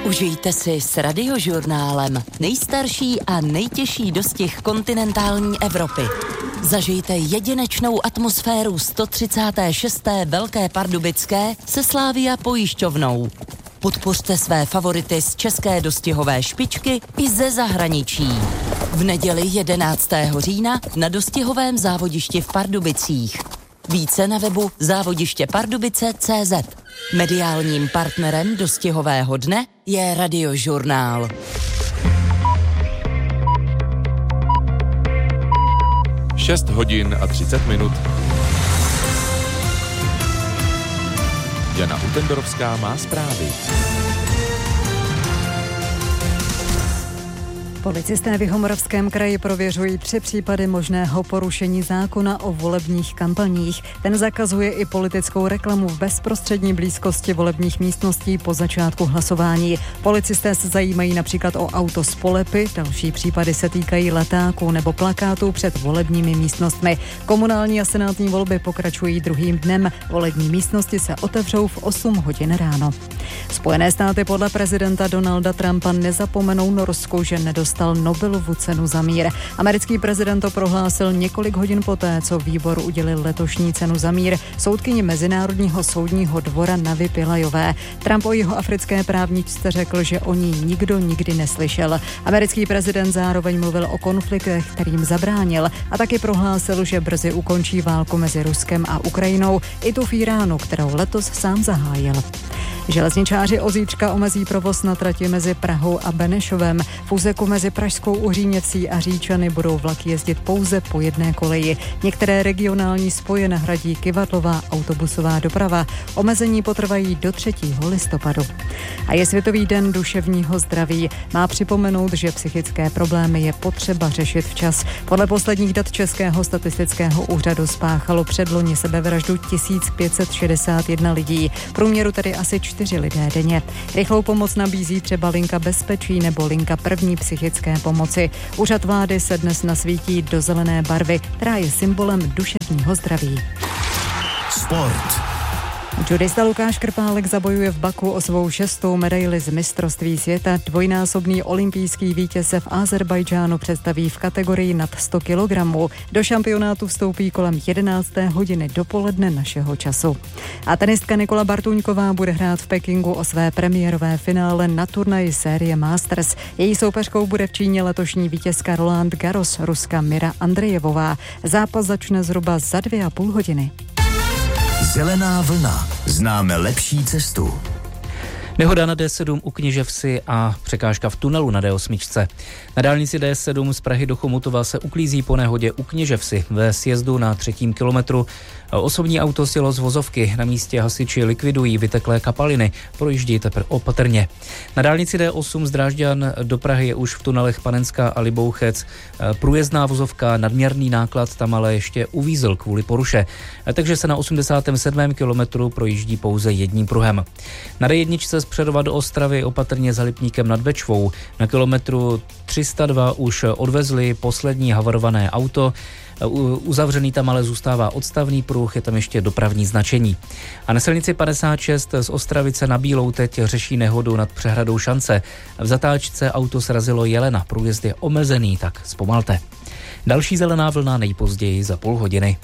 Užijte si s Radiožurnálem nejstarší a nejtěžší dostih kontinentální Evropy. Zažijte jedinečnou atmosféru 136. Velké pardubické se Slavia pojišťovnou. Podpořte své favority z české dostihové špičky i ze zahraničí. V neděli 11. října na dostihovém závodišti v Pardubicích. Více na webu závodištěpardubice.cz. Mediálním partnerem dostihového dne je Radiožurnál. Šest hodin a 30 minut. Jana Utendorovská má zprávy. Policisté v Jihomoravském kraji prověřují 3 případy možného porušení zákona o volebních kampaních. Ten zakazuje i politickou reklamu v bezprostřední blízkosti volebních místností po začátku hlasování. Policisté se zajímají například o auto s polepy, další případy se týkají letáků nebo plakátů před volebními místnostmi. Komunální a senátní volby pokračují druhým dnem. Volební místnosti se otevřou v 8 hodin ráno. Spojené státy podle prezidenta Donalda Trumpa nezapomenou Norsku, že nedostal Nobelovu cenu za mír. Americký prezident to prohlásil několik hodin poté, co výbor udělil letošní cenu za mír soudkyni Mezinárodního soudního dvora Navi Pillajové. Trump o jihoafrické právničce řekl, že o ní nikdo nikdy neslyšel. Americký prezident zároveň mluvil o konfliktech, kterým zabránil, a taky prohlásil, že brzy ukončí válku mezi Ruskem a Ukrajinou, i tu v Iránu, kterou letos sám zahájil. Železničáři od zítřka omezí provoz na trati mezi Prahou a Benešovem. V úseku mezi Pražskou Uříněcí a Říčany budou vlaky jezdit pouze po jedné koleji. Některé regionální spoje nahradí kyvadlová autobusová doprava. Omezení potrvají do 3. listopadu. A je Světový den duševního zdraví. Má připomenout, že psychické problémy je potřeba řešit včas. Podle posledních dat Českého statistického úřadu spáchalo předloni sebevraždu 1561 lidí. V průměru tedy asi 4 lidé denně. Rychlou pomoc nabízí třeba linka bezpečí nebo linka první psychické pomoci. Úřad vlády se dnes nasvítí do zelené barvy, která je symbolem duševního zdraví. Sport. Judista Lukáš Krpálek zabojuje v Baku o svou 6. medaili z mistrovství světa. Dvojnásobný olympijský vítěz se v Azerbajdžánu představí v kategorii nad 100 kg. Do šampionátu vstoupí kolem 11. hodiny dopoledne našeho času. A tenistka Nikola Bartuňková bude hrát v Pekingu o své premiérové finále na turnaji série Masters. Její soupeřkou bude v Číně letošní vítězka Roland Garros, Ruska Mira Andrejevová. Zápas začne zhruba za 2,5 hodiny. Zelená vlna. Známe lepší cestu. Nehoda na D7 u Kněževsi a překážka v tunelu na D8. Na dálnici D7 z Prahy do Chomutova se uklízí po nehodě u Kněževsi ve sjezdu na 3. kilometru. Osobní auto sjelo z vozovky. Na místě hasiči likvidují vyteklé kapaliny. Projíždějte opatrně. Na dálnici D8 z Drážďan do Prahy je už v tunelech Panenská a Libouchec průjezdná vozovka, nadměrný náklad tam ale ještě uvízl kvůli poruše. Takže se na 87. kilometru projíždí pouze jedním pruhem. Na D1 z Přerova do Ostravy opatrně za Lipníkem nad Bečvou. Na kilometru 302 už odvezli poslední havarované auto. Uzavřený tam ale zůstává odstavný pruh, je tam ještě dopravní značení. A na silnici 56 z Ostravice na Bílou teď řeší nehodu nad přehradou Šance. V zatáčce auto srazilo jelena, průjezd je omezený, tak zpomalte. Další zelená vlna nejpozději za půl hodiny.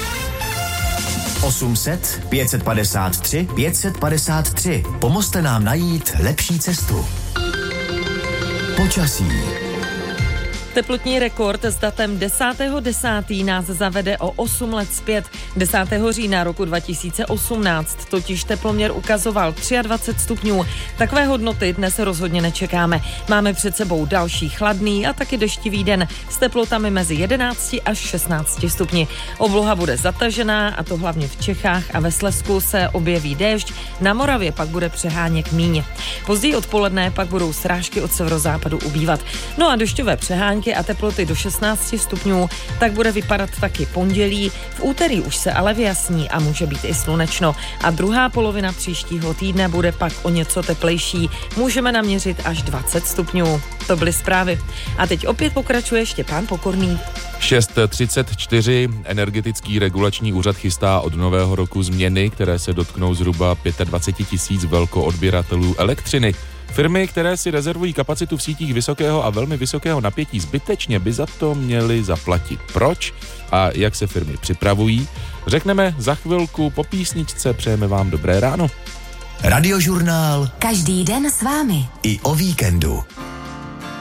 800 553 553. Pomozte nám najít lepší cestu. Počasí. Teplotní rekord s datem 10.10. nás zavede o 8 let zpět. 10. října roku 2018 totiž teploměr ukazoval 23 stupňů. Takové hodnoty dnes rozhodně nečekáme. Máme před sebou další chladný a taky deštivý den s teplotami mezi 11 až 16 stupni. Obloha bude zatažená, a to hlavně v Čechách, a ve Slezsku se objeví déšť, na Moravě pak bude přeháněk míň. Později odpoledne pak budou srážky od severozápadu ubývat. No a dešťové přehánky a teploty do 16 stupňů, tak bude vypadat taky pondělí. V úterý už se ale vyjasní a může být i slunečno. A druhá polovina příštího týdne bude pak o něco teplejší. Můžeme naměřit až 20 stupňů. To byly zprávy. A teď opět pokračuje Štěpán Pokorný. 6:34. Energetický regulační úřad chystá od nového roku změny, které se dotknou zhruba 25 000 velkoodběratelů elektřiny. Firmy, které si rezervují kapacitu v sítích vysokého a velmi vysokého napětí, zbytečně by za to měly zaplatit. Proč a jak se firmy připravují, řekneme za chvilku po písničce. Přejeme vám dobré ráno. Radiožurnál. Každý den s vámi. I o víkendu.